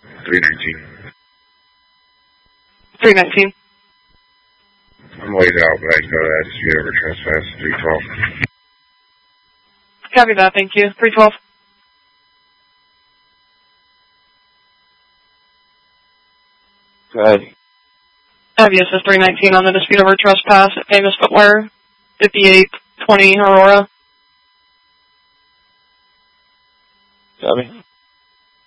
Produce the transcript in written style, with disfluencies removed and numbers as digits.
319. 319. I'm laid out, but I can go to that dispute over trespass, 312. Copy that, thank you. 312. Okay. Avius is 319 on the dispute over trespass at Famous Footwear, 5820 Aurora. Copy.